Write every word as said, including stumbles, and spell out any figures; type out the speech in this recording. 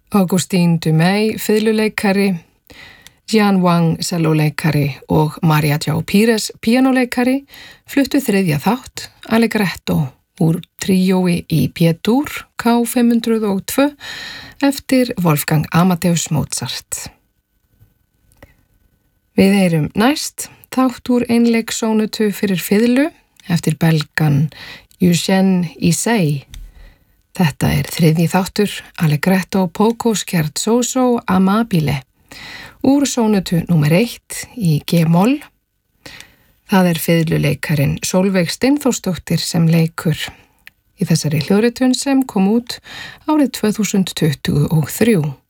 Augustin Dumay, fiðluleikari, Jian Wang, celloleikari og Maria João Pires, píanóleikari, fluttu þriðja þátt, Allegretto, úr tríói í B-dúr, K fimm hundruð og tvö, eftir Wolfgang Amadeus Mozart. Við heyrum næst þátt úr einleiksónutu fyrir fiðlu, eftir belgan Eugène Issei. Þetta er þriðji þáttur, Allegretto poco scherzoso amabile, úr sónutu númer eitt í G-moll. Það er fiðluleikarin Sólveig Steinþórsdóttir sem leikur í þessari hljóðritun sem kom út árið tvö þúsund tuttugu og þrjú.